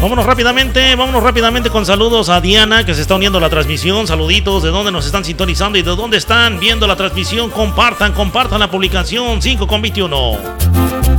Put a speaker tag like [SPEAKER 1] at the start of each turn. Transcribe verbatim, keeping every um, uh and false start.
[SPEAKER 1] Vámonos rápidamente, vámonos rápidamente con saludos a Diana, que se está uniendo a la transmisión. Saluditos de dónde nos están sintonizando y de dónde están viendo la transmisión. Compartan, compartan la publicación cinco con veintiuno.